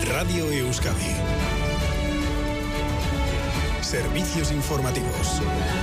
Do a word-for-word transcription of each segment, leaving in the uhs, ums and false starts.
Radio Euskadi. Servicios informativos.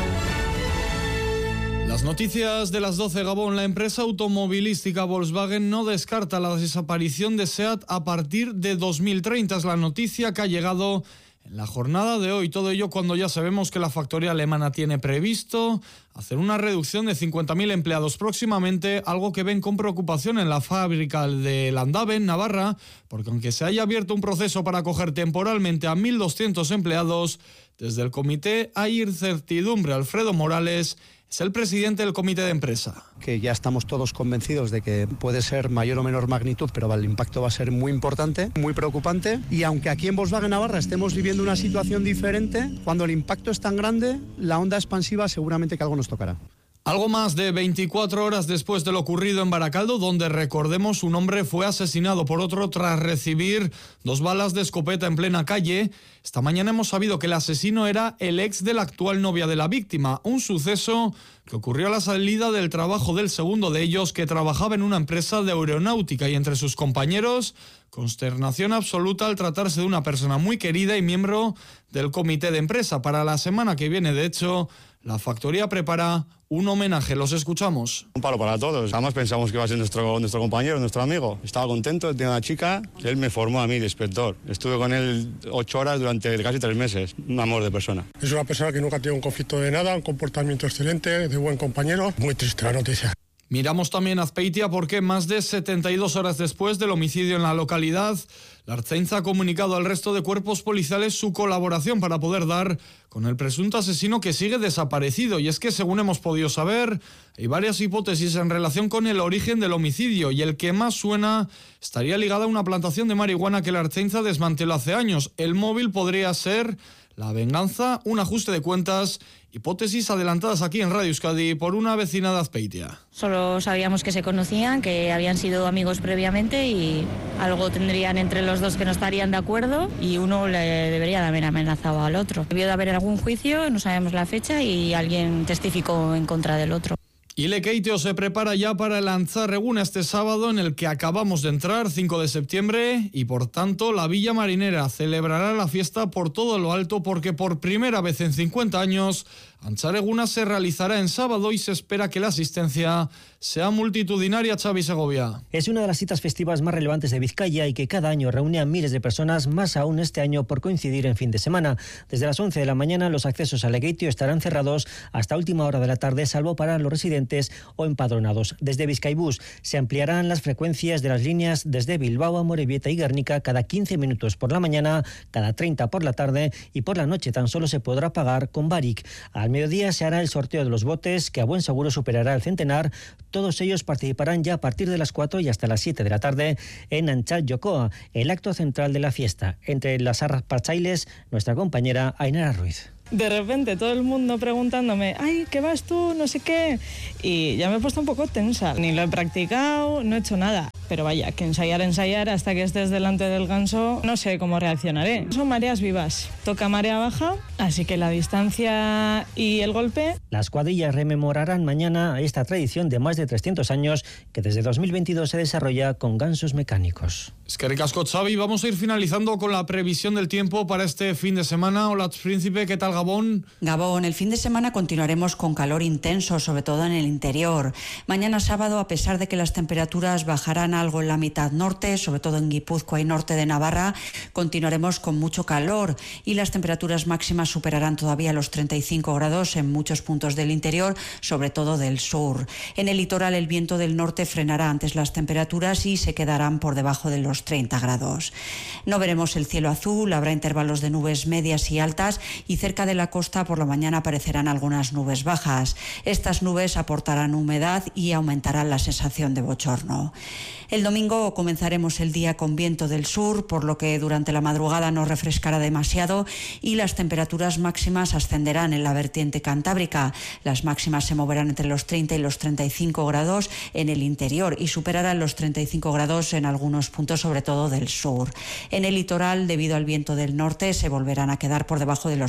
Las noticias de las doce, Gabón. La empresa automovilística Volkswagen no descarta la desaparición de SEAT a partir de dos mil treinta. Es la noticia que ha llegado en la jornada de hoy. Todo ello cuando ya sabemos que la factoría alemana tiene previsto hacer una reducción de cincuenta mil empleados próximamente, algo que ven con preocupación en la fábrica de Landave, en Navarra, porque aunque se haya abierto un proceso para acoger temporalmente a mil doscientos empleados, desde el comité hay incertidumbre. Alfredo Morales es el presidente del comité de empresa. Que ya estamos todos convencidos de que puede ser mayor o menor magnitud, pero el impacto va a ser muy importante, muy preocupante. Y aunque aquí en Volkswagen Navarra estemos viviendo una situación diferente, cuando el impacto es tan grande, la onda expansiva seguramente que algo nos tocará. Algo más de veinticuatro horas después de lo ocurrido en Baracaldo, donde, recordemos, un hombre fue asesinado por otro tras recibir dos balas de escopeta en plena calle, esta mañana hemos sabido que el asesino era el ex de la actual novia de la víctima, un suceso que ocurrió a la salida del trabajo del segundo de ellos, que trabajaba en una empresa de aeronáutica, y entre sus compañeros, consternación absoluta al tratarse de una persona muy querida y miembro del comité de empresa. Para la semana que viene, de hecho, la factoría prepara un homenaje. Los escuchamos. Un palo para todos. Además pensamos que iba a ser nuestro, nuestro compañero, nuestro amigo. Estaba contento, tenía una chica. Él me formó a mí de inspector. Estuve con él ocho horas durante casi tres meses. Un amor de persona. Es una persona que nunca ha tenido un conflicto de nada, un comportamiento excelente, de buen compañero. Muy triste la noticia. Miramos también a Azpeitia porque más de setenta y dos horas después del homicidio en la localidad, la Ertzaintza ha comunicado al resto de cuerpos policiales su colaboración para poder dar con el presunto asesino, que sigue desaparecido. Y es que, según hemos podido saber, hay varias hipótesis en relación con el origen del homicidio, y el que más suena estaría ligado a una plantación de marihuana que la Ertzaintza desmanteló hace años. El móvil podría ser la venganza, un ajuste de cuentas, hipótesis adelantadas aquí en Radio Euskadi por una vecina de Azpeitia. Solo sabíamos que se conocían, que habían sido amigos previamente y algo tendrían entre los dos que no estarían de acuerdo, y uno le debería de haber amenazado al otro. Debió de haber algún juicio, no sabemos la fecha, y alguien testificó en contra del otro. Y Lekeitio se prepara ya para el Antzarregun este sábado, en el que acabamos de entrar, cinco de septiembre, y por tanto la Villa Marinera celebrará la fiesta por todo lo alto, porque por primera vez en cincuenta años Antzarreguna se realizará en sábado y se espera que la asistencia sea multitudinaria. Xavi Segovia. Es una de las citas festivas más relevantes de Vizcaya y que cada año reúne a miles de personas, más aún este año por coincidir en fin de semana. Desde las once de la mañana los accesos a Lekeitio estarán cerrados hasta última hora de la tarde, salvo para los residentes o empadronados. Desde Bizkaibus se ampliarán las frecuencias de las líneas desde Bilbao a Morevieta y Guernica cada quince minutos por la mañana, cada treinta por la tarde, y por la noche tan solo se podrá pagar con Barik. Al mediodía se hará el sorteo de los botes, que a buen seguro superará el centenar. Todos ellos participarán ya a partir de las cuatro y hasta las siete de la tarde en Anchal Yokoa, el acto central de la fiesta. Entre las arras parchailes, nuestra compañera Ainara Ruiz. De repente todo el mundo preguntándome, ay, ¿qué vas tú? No sé qué. Y ya me he puesto un poco tensa. Ni lo he practicado, no he hecho nada. Pero vaya, que ensayar, ensayar hasta que estés delante del ganso, no sé cómo reaccionaré. Son mareas vivas. Toca marea baja, así que la distancia y el golpe. Las cuadrillas rememorarán mañana esta tradición de más de trescientos años que desde dos mil veintidós se desarrolla con gansos mecánicos. Es que ricasco, Xavi. Vamos a ir finalizando con la previsión del tiempo para este fin de semana. Hola, Príncipe, ¿qué tal, Gabón? Gabón, el fin de semana continuaremos con calor intenso, sobre todo en el interior. Mañana sábado, a pesar de que las temperaturas bajarán algo en la mitad norte, sobre todo en Guipúzcoa y norte de Navarra, continuaremos con mucho calor y las temperaturas máximas superarán todavía los treinta y cinco grados en muchos puntos del interior, sobre todo del sur. En el litoral, el viento del norte frenará antes las temperaturas y se quedarán por debajo de los treinta grados. No veremos el cielo azul, habrá intervalos de nubes medias y altas, y cerca de la costa por la mañana aparecerán algunas nubes bajas. Estas nubes aportarán humedad y aumentarán la sensación de bochorno. El domingo comenzaremos el día con viento del sur, por lo que durante la madrugada no refrescará demasiado y las temperaturas máximas ascenderán en la vertiente cantábrica. Las máximas se moverán entre los treinta y los treinta y cinco grados en el interior y superarán los treinta y cinco grados en algunos puntos, sobre todo del sur. En el litoral, debido al viento del norte, se volverán a quedar por debajo de los treinta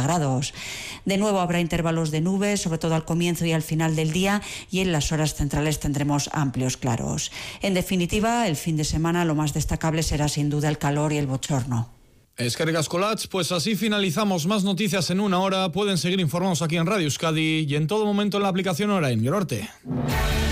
treinta grados. De nuevo habrá intervalos de nubes, sobre todo al comienzo y al final del día, y en las horas centrales tendremos amplios claros. En definitiva, el fin de semana lo más destacable será sin duda el calor y el bochorno. Eskerrik asko, Latz. Pues así finalizamos. Más noticias en una hora. Pueden seguir informados aquí en Radio Euskadi y en todo momento en la aplicación Orain. Gero arte.